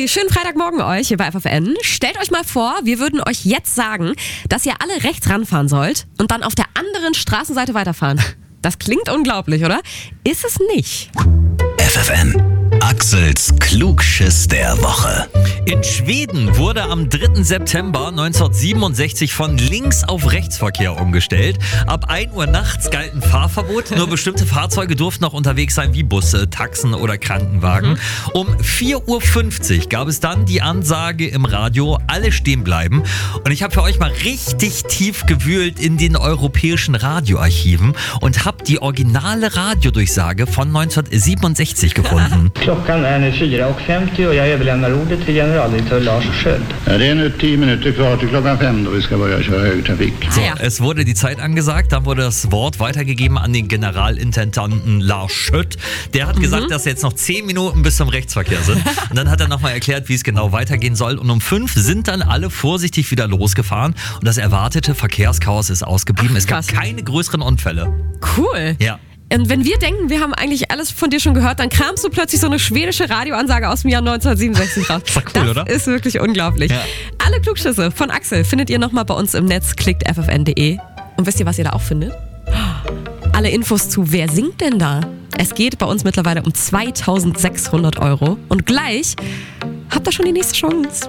schönen Freitagmorgen euch hier bei FFN. Stellt euch mal vor, wir würden euch jetzt sagen, dass ihr alle rechts ranfahren sollt und dann auf der anderen Straßenseite weiterfahren. Das klingt unglaublich, oder? Ist es nicht. FFN, Axels Klugschiss der Woche. In Schweden wurde am 3. September 1967 von Links- auf Rechtsverkehr umgestellt. Ab 1 Uhr nachts galt ein Fahrverbot. Nur bestimmte Fahrzeuge durften noch unterwegs sein, wie Busse, Taxen oder Krankenwagen. Um 4.50 Uhr gab es dann die Ansage im Radio, alle stehen bleiben. Und ich habe für euch mal richtig tief gewühlt in den europäischen Radioarchiven und habe die originale Radiodurchsage von 1967 gefunden. Klockan är 4.50 och jag överlämnar ordet till generaldirektör Lars Sköld. Ja, det är nu 10 minuter kvar till klockan 5 då vi ska börja köra högtrafik. So, es wurde die Zeit angesagt, dann wurde das Wort weitergegeben an den Generalintendanten Lars Schött. Der hat gesagt, dass jetzt noch 10 Minuten bis zum Rechtsverkehr sind. Und dann hat er nochmal erklärt, wie es genau weitergehen soll. Und um 5 sind dann alle vorsichtig wieder losgefahren. Und das erwartete Verkehrschaos ist ausgeblieben. Es gab keine größeren Unfälle. Cool. Ja. Und wenn wir denken, wir haben eigentlich alles von dir schon gehört, dann kramst du plötzlich so eine schwedische Radioansage aus dem Jahr 1967 raus. Das war cool, oder? Das ist wirklich unglaublich. Ja. Alle Klugschüsse von Axel findet ihr nochmal bei uns im Netz. Klickt ffn.de. Und wisst ihr, was ihr da auch findet? Alle Infos zu Wer singt denn da? Es geht bei uns mittlerweile um 2.600 €. Und gleich habt ihr schon die nächste Chance.